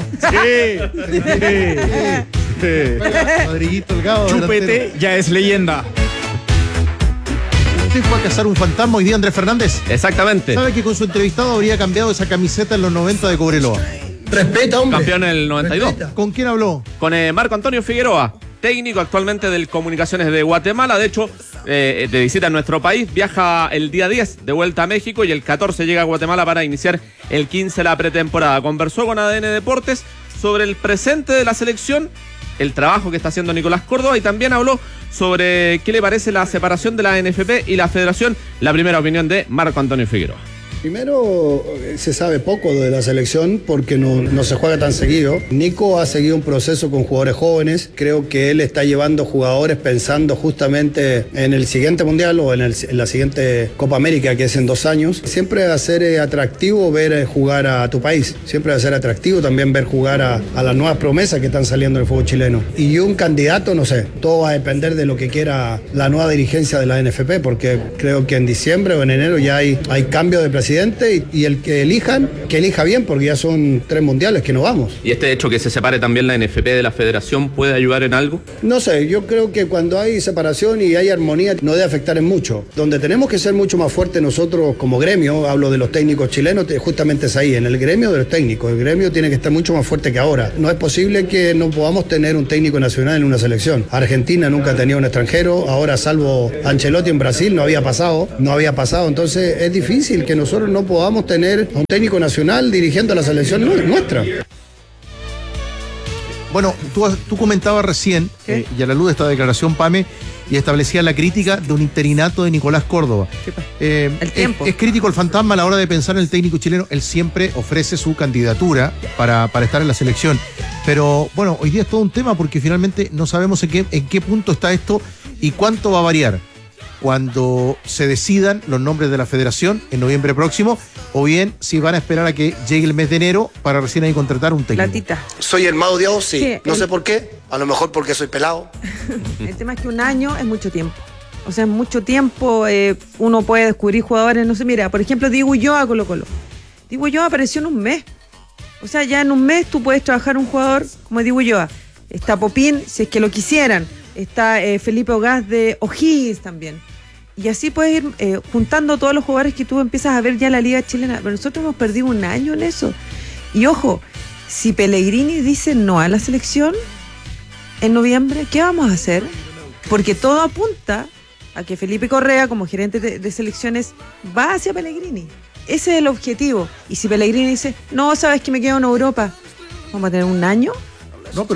Sí. Rodriguito Holgado. Chupete ya es leyenda. ¿Usted fue a cazar un fantasma hoy día, Andrés Fernández? Exactamente. ¿Sabe que con su entrevistado habría cambiado esa camiseta en los 90 de Cobreloa? Respeta, hombre. Campeón en el 92. ¿Con quién habló? Con Marco Antonio Figueroa, técnico actualmente del Comunicaciones de Guatemala. De hecho, de visita en nuestro país, viaja el día 10 de vuelta a México y el 14 llega a Guatemala para iniciar el 15 la pretemporada. Conversó con ADN Deportes sobre el presente de la selección, el trabajo que está haciendo Nicolás Córdoba y también habló sobre qué le parece la separación de la NFP y la Federación. La primera opinión de Marco Antonio Figueroa. Primero, se sabe poco de la selección porque no se juega tan seguido. Nico ha seguido un proceso con jugadores jóvenes. Creo que él está llevando jugadores pensando justamente en el siguiente Mundial o en la siguiente Copa América, que es en 2 años. Siempre va a ser atractivo ver jugar a tu país. Siempre va a ser atractivo también ver jugar a las nuevas promesas que están saliendo del fútbol chileno. Y un candidato, no sé, todo va a depender de lo que quiera la nueva dirigencia de la NFP, porque creo que en diciembre o en enero ya hay cambio de presidente presidente y el que elijan, que elija bien, porque ya son 3 mundiales que no vamos. ¿Y este hecho que se separe también la NFP de la federación puede ayudar en algo? No sé, yo creo que cuando hay separación y hay armonía no debe afectar en mucho. Donde tenemos que ser mucho más fuertes nosotros como gremio, hablo de los técnicos chilenos, justamente es ahí, en el gremio de los técnicos. El gremio tiene que estar mucho más fuerte que ahora. No es posible que no podamos tener un técnico nacional en una selección. Argentina nunca tenía un extranjero, ahora salvo Ancelotti en Brasil no había pasado, entonces es difícil que nosotros no podamos tener un técnico nacional dirigiendo a la selección nuestra. Bueno, tú comentabas recién, y a la luz de esta declaración, Pame, y establecía la crítica de un interinato de Nicolás Córdoba. El tiempo. Es crítico el fantasma a la hora de pensar en el técnico chileno. Él siempre ofrece su candidatura para estar en la selección. Pero bueno, hoy día es todo un tema porque finalmente no sabemos en qué punto está esto y cuánto va a variar cuando se decidan los nombres de la federación en noviembre próximo, o bien si van a esperar a que llegue el mes de enero para recién ahí contratar un técnico. Platita. ¿Soy el más odiado? Sí. No sé por qué. A lo mejor porque soy pelado. El tema es que un año es mucho tiempo. O sea, es mucho tiempo. Uno puede descubrir jugadores, no sé, mira, por ejemplo, Diego Ulloa, Colo-Colo. Diego Ulloa apareció en un mes. O sea, ya en un mes tú puedes trabajar un jugador como Diego Ulloa. Está Popín, si es que lo quisieran. Está Felipe Ogaz de O'Higgins también. Y así puedes ir juntando todos los jugadores que tú empiezas a ver ya en la liga chilena. Pero nosotros hemos perdido un año en eso. Y ojo, si Pellegrini dice no a la selección en noviembre, ¿qué vamos a hacer? Porque todo apunta a que Felipe Correa, como gerente de selecciones, va hacia Pellegrini. Ese es el objetivo. Y si Pellegrini dice, no, sabes que me quedo en Europa, ¿vamos a tener un año? No,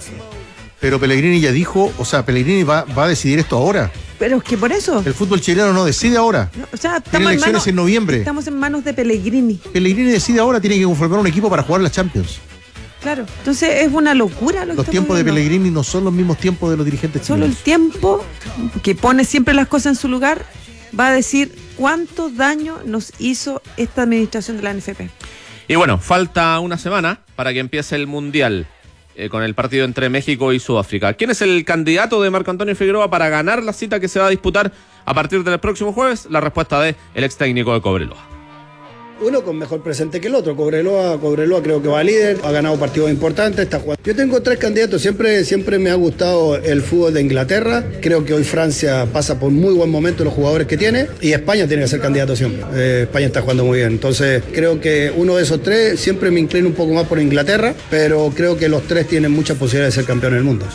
pero Pellegrini ya dijo, o sea, Pellegrini va a decidir esto ahora. Pero es que por eso. El fútbol chileno no decide ahora. No, o sea, tiene elecciones en noviembre. Estamos en manos de Pellegrini. Pellegrini decide ahora, tiene que conformar un equipo para jugar la Champions. Claro, entonces es una locura lo que los tiempos de Pellegrini no son los mismos tiempos de los dirigentes chilenos. Solo el tiempo que pone siempre las cosas en su lugar va a decir cuánto daño nos hizo esta administración de la NFP. Y bueno, falta una semana para que empiece el Mundial. Con el partido entre México y Sudáfrica. ¿Quién es el candidato de Marco Antonio Figueroa para ganar la cita que se va a disputar a partir del próximo jueves? La respuesta de el ex técnico de Cobreloa. Uno con mejor presente que el otro. Cobreloa creo que va líder, ha ganado partidos importantes, está jugando. Yo tengo 3 candidatos, siempre me ha gustado el fútbol de Inglaterra. Creo que hoy Francia pasa por muy buen momento los jugadores que tiene, y España tiene que ser candidato siempre. España está jugando muy bien. Entonces creo que uno de esos 3, siempre me inclino un poco más por Inglaterra, pero creo que los 3 tienen muchas posibilidades de ser campeones del mundo.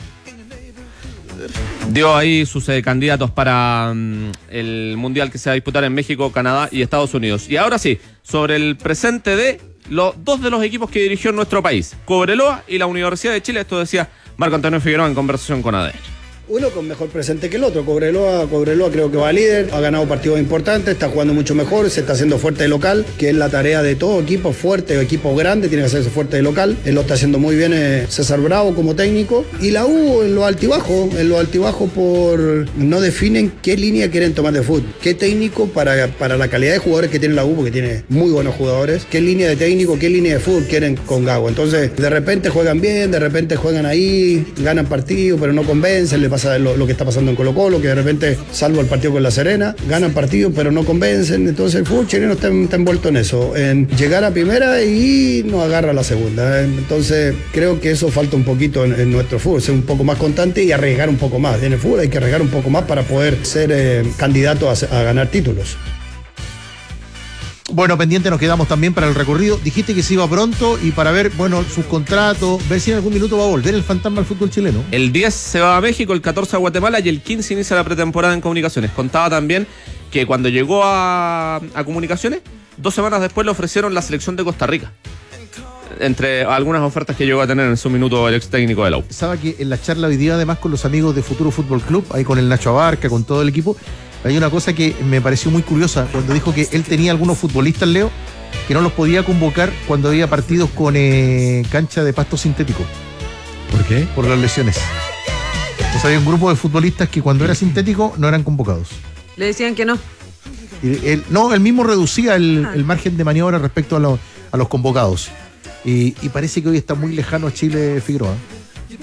Dio ahí sus candidatos para el Mundial que se va a disputar en México, Canadá y Estados Unidos. Y ahora sí, sobre el presente de los 2 de los equipos que dirigió en nuestro país, Cobreloa y la Universidad de Chile. Esto decía Marco Antonio Figueroa en conversación con ADN. Uno con mejor presente que el otro. Cobreloa creo que va líder, ha ganado partidos importantes, está jugando mucho mejor, se está haciendo fuerte de local, que es la tarea de todo equipo fuerte, equipo grande, tiene que hacerse fuerte de local. Él lo está haciendo muy bien César Bravo como técnico. Y la U en los altibajos no definen qué línea quieren tomar de fútbol, qué técnico para la calidad de jugadores que tiene la U, porque tiene muy buenos jugadores, qué línea de técnico, qué línea de fútbol quieren con Gago. Entonces, de repente juegan bien, de repente juegan ahí, ganan partidos, pero no convencen, le pasa lo que está pasando en Colo-Colo, que de repente, salvo el partido con La Serena, ganan partidos pero no convencen. Entonces el fútbol chileno está envuelto en eso, en llegar a primera y no agarra la segunda. Entonces creo que eso falta un poquito en nuestro fútbol, ser un poco más constante y arriesgar un poco más. En el fútbol hay que arriesgar un poco más para poder ser candidato a ganar títulos. Bueno, pendiente nos quedamos también para el recorrido. Dijiste que se iba pronto y para ver, bueno, sus contratos, ver si en algún minuto va a volver el fantasma al fútbol chileno. El 10 se va a México, el 14 a Guatemala y el 15 inicia la pretemporada en Comunicaciones. Contaba también que cuando llegó a Comunicaciones, 2 semanas después le ofrecieron la selección de Costa Rica. Entre algunas ofertas que llegó a tener en su minuto el ex técnico de la U. Sabe que en la charla hoy día, además con los amigos de Futuro Fútbol Club, ahí con el Nacho Abarca, con todo el equipo, hay una cosa que me pareció muy curiosa, cuando dijo que él tenía algunos futbolistas, Leo, que no los podía convocar cuando había partidos con cancha de pasto sintético. ¿Por qué? Por las lesiones. Entonces había un grupo de futbolistas que cuando era sintético no eran convocados. Le decían que no. Y él mismo reducía el margen de maniobra respecto a los convocados. Y parece que hoy está muy lejano a Chile Figueroa.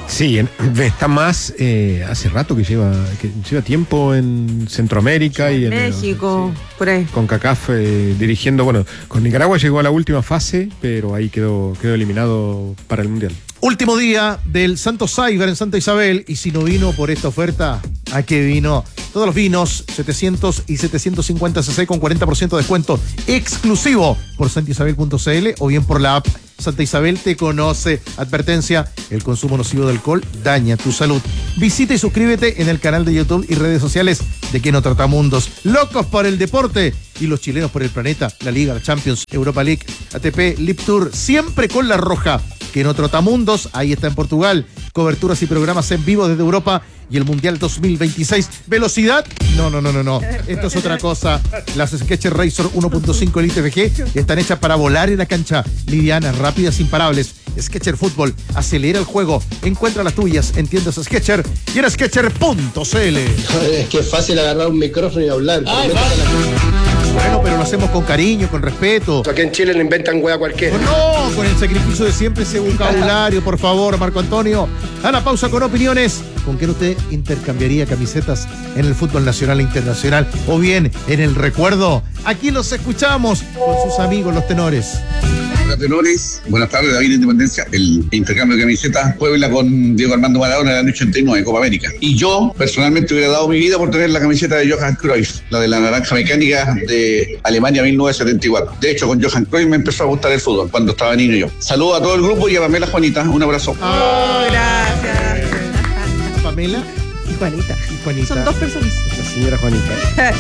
Sí, está más hace rato que lleva tiempo en Centroamérica y en México, por ahí. Con CACAF dirigiendo, bueno, con Nicaragua llegó a la última fase, pero ahí quedó eliminado para el Mundial. Último día del Santo Cyber en Santa Isabel, y si no vino por esta oferta, ¿a qué vino? Todos los vinos, 700 y 750 cc con 40% de descuento exclusivo por santaisabel.cl o bien por la app. Santa Isabel te conoce. Advertencia: el consumo nocivo de alcohol daña tu salud. Visita y suscríbete en el canal de YouTube y redes sociales de Que No Trotamundos. Locos por el deporte y los chilenos por el planeta. La Liga, la Champions, Europa League, ATP, Lip Tour, siempre con la roja. Que No Trotamundos, ahí está en Portugal. Coberturas y programas en vivo desde Europa y el Mundial 2026. ¿Velocidad? No. Esto es otra cosa. Las Skechers Razor 1.5 Elite VG están hechas para volar en la cancha. Livianas, rápidas, imparables. Skechers Fútbol, acelera el juego. Encuentra las tuyas en tiendas Skechers y en Skechers.cl. Es que es fácil agarrar un micrófono y hablar. Bueno, pero lo hacemos con cariño, con respeto. Aquí en Chile le inventan hueá cualquiera. No, con el sacrificio de siempre, ese vocabulario, por favor, Marco Antonio. A la pausa con opiniones. ¿Con quién usted intercambiaría camisetas en el fútbol nacional e internacional? O bien, en el recuerdo. Aquí los escuchamos con sus amigos, los tenores. Hola, tenores. Buenas tardes, David Independencia. El intercambio de camisetas Puebla con Diego Armando Maradona en el año 89 de Copa América. Y yo, personalmente, hubiera dado mi vida por tener la camiseta de Johan Cruyff, la de la naranja mecánica de Alemania 1974. De hecho, con Johan Cruyff me empezó a gustar el fútbol cuando estaba niño yo. Saludos a todo el grupo y a Pamela Juanita. Un abrazo. Gracias. Pamela y Juanita. Son dos personas. La señora Juanita.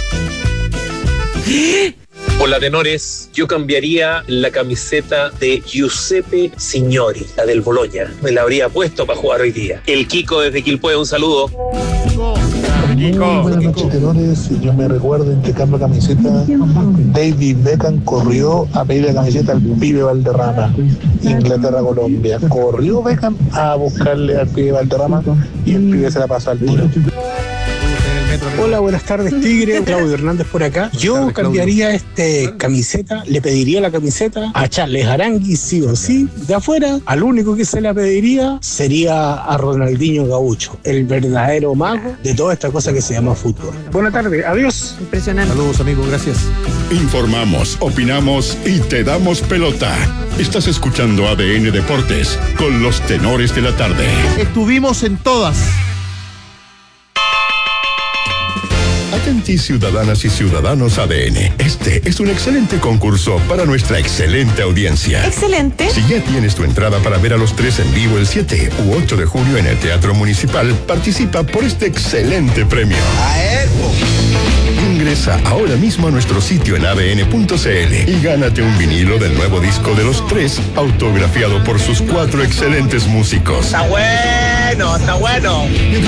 Hola, tenores. Yo cambiaría la camiseta de Giuseppe Signori, la del Bologna. Me la habría puesto para jugar hoy día. El Kiko desde Quilpué, un saludo. Buenas noches, tenores. Yo me recuerdo en intercambio de camiseta. David Beckham corrió a pedir la camiseta al pibe Valderrama, Inglaterra-Colombia. Corrió Beckham a buscarle al pibe Valderrama y el pibe se la pasó al tiro. Hola, buenas tardes, Tigre. Claudio Hernández por acá. Yo cambiaría camiseta, le pediría la camiseta a Charles Arangui, sí o sí. De afuera, al único que se la pediría sería a Ronaldinho Gaucho, el verdadero mago de toda esta cosa que se llama fútbol. Buenas tardes, adiós. Impresionante. Saludos, amigos, gracias. Informamos, opinamos y te damos pelota. Estás escuchando ADN Deportes con los tenores de la tarde. Estuvimos en todas. Atenti, ciudadanas y ciudadanos ADN. Este es un excelente concurso para nuestra excelente audiencia. Excelente. Si ya tienes tu entrada para ver a los tres en vivo el 7 u 8 de julio en el Teatro Municipal, participa por este excelente premio. Ingresa ahora mismo a nuestro sitio en adn.cl y gánate un vinilo del nuevo disco de los tres, autografiado por sus 4 excelentes músicos. Está bueno, está bueno.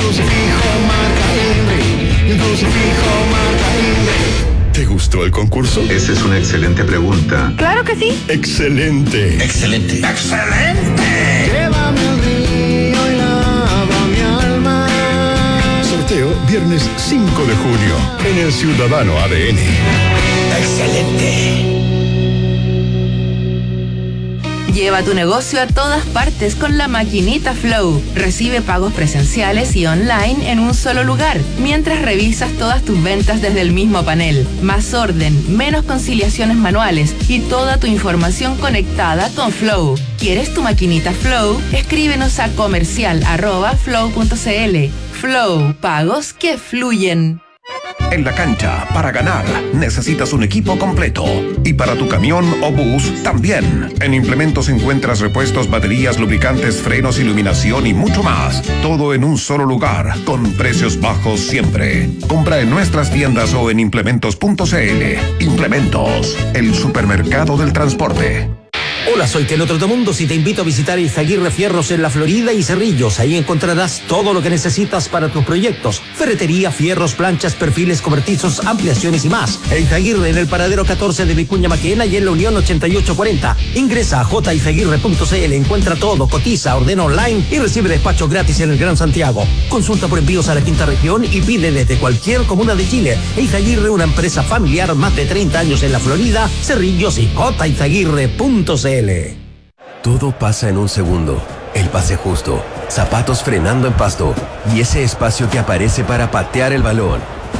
¿Te gustó el concurso? Esa es una excelente pregunta. Claro que sí. Excelente. Excelente. ¡Excelente! Llévame al río y lava mi alma. Sorteo viernes 5 de junio en el Ciudadano ADN. ¡Excelente! Lleva tu negocio a todas partes con la maquinita Flow. Recibe pagos presenciales y online en un solo lugar, mientras revisas todas tus ventas desde el mismo panel. Más orden, menos conciliaciones manuales y toda tu información conectada con Flow. ¿Quieres tu maquinita Flow? Escríbenos a comercial@flow.cl. Flow, pagos que fluyen. En la cancha, para ganar, necesitas un equipo completo. Y para tu camión o bus, también. En Implementos encuentras repuestos, baterías, lubricantes, frenos, iluminación y mucho más. Todo en un solo lugar, con precios bajos siempre. Compra en nuestras tiendas o en implementos.cl. Implementos, el supermercado del transporte. Hola, soy Que No Trotamundos y te invito a visitar Izaguirre Fierros en La Florida y Cerrillos. Ahí encontrarás todo lo que necesitas para tus proyectos. Ferretería, fierros, planchas, perfiles, cobertizos, ampliaciones y más. Izaguirre en el paradero 14 de Vicuña Maquena y en la Unión 8840. Ingresa a jizaguirre.cl, encuentra todo, cotiza, ordena online y recibe despacho gratis en el Gran Santiago. Consulta por envíos a la quinta región y pide desde cualquier comuna de Chile. Izaguirre, una empresa familiar, más de 30 años en La Florida, Cerrillos y jizaguirre.cl. Todo pasa en un segundo. el pase justo, zapatos frenando en pasto y ese espacio que aparece para patear el balón.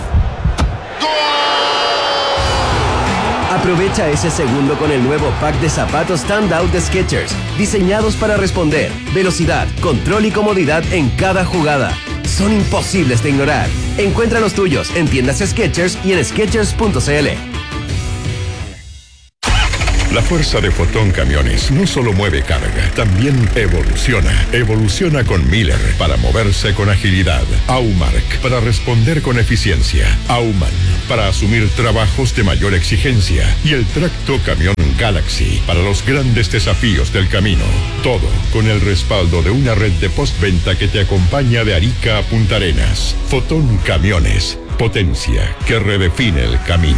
Aprovecha ese segundo con el nuevo pack de zapatos Standout de Skechers, diseñados para responder, velocidad, control y comodidad en cada jugada. Son imposibles de ignorar. Encuentra los tuyos en tiendas Skechers y en Skechers.cl. La fuerza de Fotón Camiones no solo mueve carga, también evoluciona. Evoluciona con Miller para moverse con agilidad. Aumark para responder con eficiencia. Auman para asumir trabajos de mayor exigencia. Y el tracto camión Galaxy para los grandes desafíos del camino. Todo con el respaldo de una red de postventa que te acompaña de Arica a Punta Arenas. Fotón Camiones. Potencia que redefine el camino.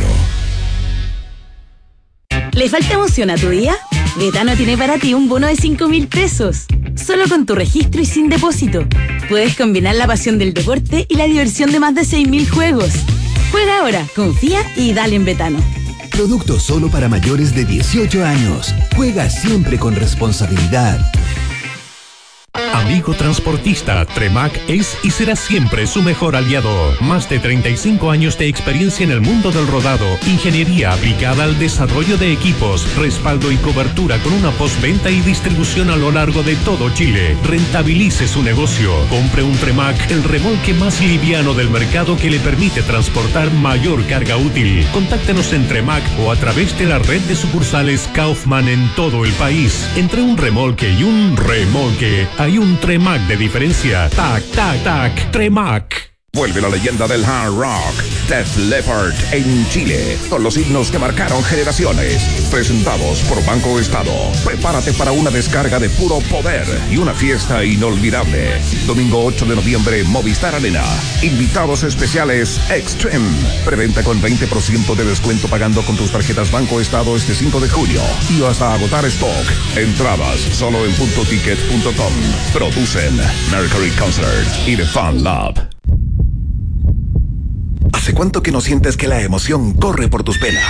¿Le falta emoción a tu día? Betano tiene para ti un bono de 5.000 pesos. Solo con tu registro y sin depósito. Puedes combinar la pasión del deporte y la diversión de más de 6.000 juegos. Juega ahora, confía y dale en Betano. Producto solo para mayores de 18 años. Juega siempre con responsabilidad. Amigo transportista, Tremac es y será siempre su mejor aliado. Más de 35 años de experiencia en el mundo del rodado, ingeniería aplicada al desarrollo de equipos, respaldo y cobertura con una postventa y distribución a lo largo de todo Chile. Rentabilice su negocio. Compre un Tremac, el remolque más liviano del mercado que le permite transportar mayor carga útil. Contáctenos en Tremac o a través de la red de sucursales Kaufman en todo el país. Entre un remolque y un remolque hay un Tremac de diferencia. Tac, tac, tac, Tremac. Vuelve la leyenda del hard rock, Def Leppard, en Chile, con los himnos que marcaron generaciones. Presentados por Banco Estado. Prepárate para una descarga de puro poder y una fiesta inolvidable. Domingo 8 de noviembre, Movistar Arena. Invitados especiales Extreme. Preventa con 20% de descuento pagando con tus tarjetas Banco Estado este 5 de junio. Y hasta agotar stock. Entradas solo en puntoticket.com. Producen Mercury Concert y The Fun Lab. ¿Hace cuánto que no sientes que la emoción corre por tus venas?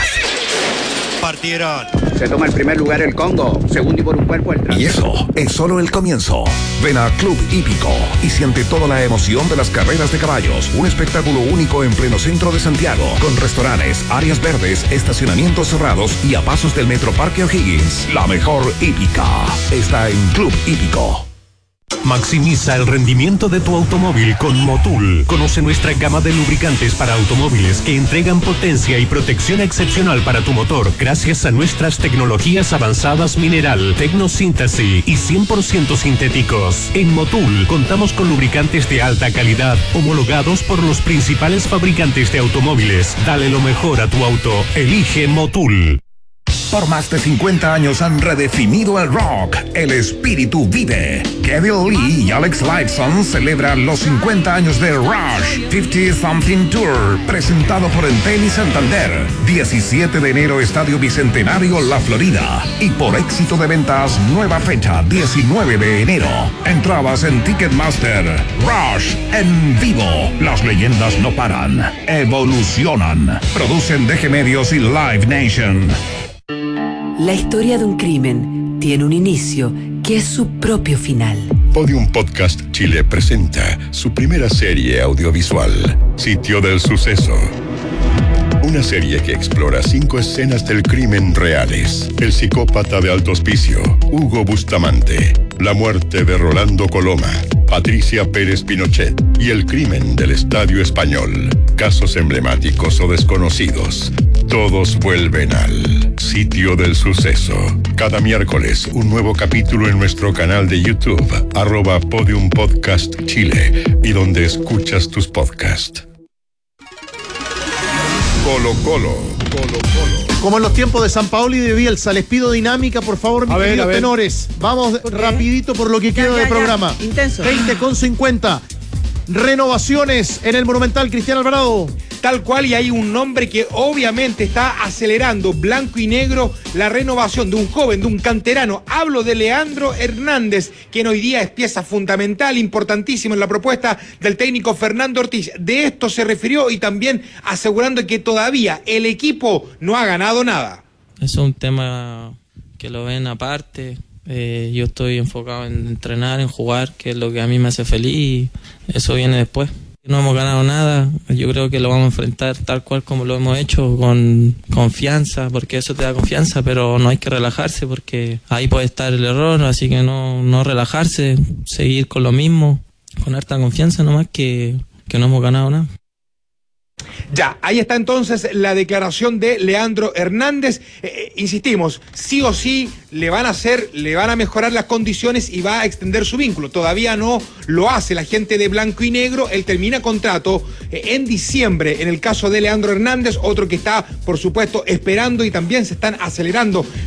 Partieron. Se toma el primer lugar el Congo, segundo y por un cuerpo el tras. Y eso es solo el comienzo. Ven a Club Hípico y siente toda la emoción de las carreras de caballos. Un espectáculo único en pleno centro de Santiago, con restaurantes, áreas verdes, estacionamientos cerrados y a pasos del Metro Parque O'Higgins. La mejor hípica está en Club Hípico. Maximiza el rendimiento de tu automóvil con Motul. Conoce nuestra gama de lubricantes para automóviles que entregan potencia y protección excepcional para tu motor gracias a nuestras tecnologías avanzadas mineral, tecnosíntesis y 100% sintéticos. En Motul contamos con lubricantes de alta calidad homologados por los principales fabricantes de automóviles. Dale lo mejor a tu auto. Elige Motul. Por más de 50 años han redefinido el rock. El espíritu vive. Kevin Lee y Alex Lifeson celebran los 50 años de Rush 50 Something Tour, presentado por Entel y Santander. 17 de enero, Estadio Bicentenario, La Florida. Y por éxito de ventas, nueva fecha, 19 de enero. Entradas en Ticketmaster. Rush en vivo. Las leyendas no paran. Evolucionan. Producen DG Medios y Live Nation. La historia de un crimen tiene un inicio que es su propio final. Podium Podcast Chile presenta su primera serie audiovisual, Sitio del Suceso. Una serie que explora 5 escenas del crimen reales. El psicópata de Alto Hospicio, Hugo Bustamante. La muerte de Rolando Coloma, Patricia Pérez Pinochet. Y el crimen del Estadio Español. Casos emblemáticos o desconocidos. Todos vuelven al Sitio del Suceso. Cada miércoles, un nuevo capítulo en nuestro canal de YouTube, @Podium Podcast Chile, y donde escuchas tus podcasts. Colo Colo. Como en los tiempos de San Paolo y de Bielsa, les pido dinámica, por favor, mis queridos tenores. Vamos rapidito por lo que queda de programa. Intenso. 20:50. Renovaciones en el Monumental, Cristian Alvarado. Tal cual, y hay un nombre que obviamente está acelerando blanco y negro la renovación de un joven, de un canterano. Hablo de Leandro Hernández, quien hoy día es pieza fundamental, importantísima en la propuesta del técnico Fernando Ortiz. De esto se refirió y también asegurando que todavía el equipo no ha ganado nada. Eso es un tema que lo ven aparte. Yo estoy enfocado en entrenar, en jugar, que es lo que a mí me hace feliz, y eso viene después. No hemos ganado nada, yo creo que lo vamos a enfrentar tal cual como lo hemos hecho, con confianza, porque eso te da confianza, pero no hay que relajarse porque ahí puede estar el error, así que no relajarse, seguir con lo mismo, con harta confianza nomás, que no hemos ganado nada. Ya, ahí está entonces la declaración de Leandro Hernández. Insistimos, sí o sí le van a mejorar las condiciones y va a extender su vínculo. Todavía no lo hace la gente de blanco y negro. Él termina contrato en diciembre. En el caso de Leandro Hernández, otro que está, por supuesto, esperando, y también se están acelerando